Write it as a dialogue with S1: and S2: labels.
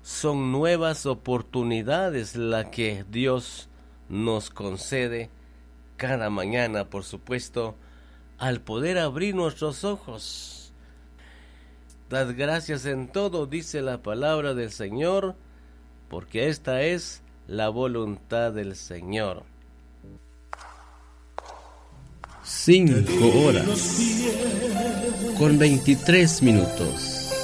S1: son nuevas oportunidades la que Dios nos concede cada mañana, por supuesto, al poder abrir nuestros ojos. Dad gracias en todo, dice la palabra del Señor, porque esta es la voluntad del Señor.
S2: 5 horas con 23 minutos.